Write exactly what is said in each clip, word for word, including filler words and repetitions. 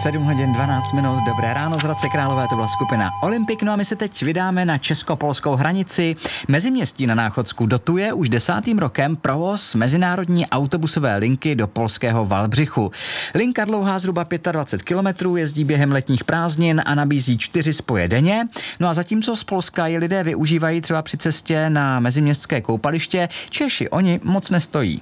sedm hodin dvanáct minut, dobré ráno z Hradce Králové, to byla skupina Olympik. No a my se teď vydáme na česko-polskou hranici. Meziměstí na Náchodsku dotuje už desátým rokem provoz mezinárodní autobusové linky do polského Wałbrzychu. Linka dlouhá zhruba dvacet pět kilometrů, jezdí během letních prázdnin a nabízí čtyři spoje denně. No a zatímco z Polska ji lidé využívají třeba při cestě na meziměstské koupaliště, Češi oni moc nestojí.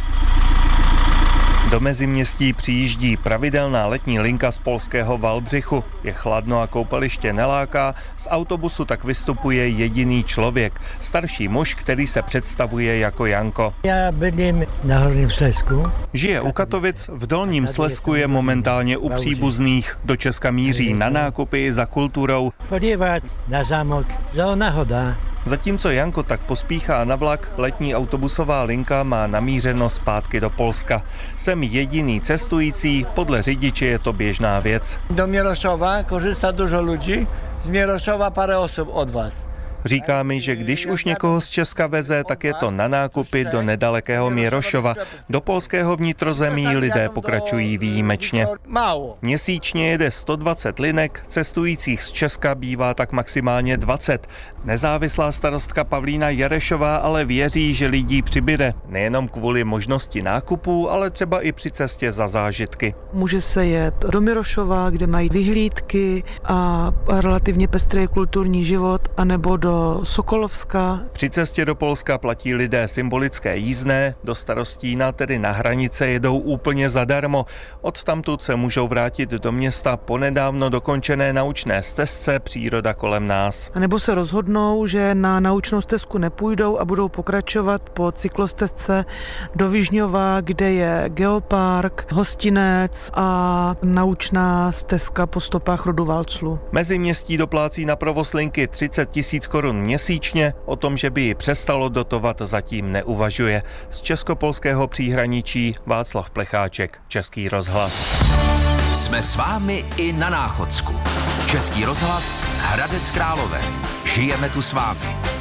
Do Meziměstí přijíždí pravidelná letní linka z polského Wałbrzychu. Je chladno a koupaliště neláká, z autobusu tak vystupuje jediný člověk, starší muž, který se představuje jako Janko. Já bydlím na Horním Slezsku. Žije u Katovic, v Dolním Slezsku je momentálně u příbuzných. Do Česka míří na nákupy za kulturou. Podívat na zámok, zóna Hoda. Zatímco Janko tak pospíchá na vlak, letní autobusová linka má namířeno zpátky do Polska. Jsem jediný cestující, podle řidiče je to běžná věc. Do Mieroszova korzysta dużo ludzi, z Mieroszova parę osób od vás. Říká mi, že když už někoho z Česka veze, tak je to na nákupy do nedalekého Mierošova. Do polského vnitrozemí lidé pokračují výjimečně. Měsíčně jede sto dvacet linek, cestujících z Česka bývá tak maximálně dvacet. Nezávislá starostka Pavlína Jarešová ale věří, že lidí přibyde. Nejenom kvůli možnosti nákupů, ale třeba i při cestě za zážitky. Může se jet do Mirošova, kde mají vyhlídky a relativně pestrý kulturní život, anebo do Sokolovska. Při cestě do Polska platí lidé symbolické jízdné, do Starostína, tedy na hranice, jedou úplně zadarmo. Odtamtud se můžou vrátit do města po nedávno dokončené naučné stezce Příroda kolem nás. A nebo se rozhodnou, že na naučnou stezku nepůjdou a budou pokračovat po cyklostezce do Vižňova, kde je geopark, hostinec a naučná stezka po stopách rodu Valclu. Meziměstí doplácí na provoz linky třicet tisíc korun měsíčně, o tom, že by ji přestalo dotovat, zatím neuvažuje. Z českopolského příhraničí Václav Plecháček, Český rozhlas. Jsme s vámi i na Náchodsku. Český rozhlas, Hradec Králové. Žijeme tu s vámi.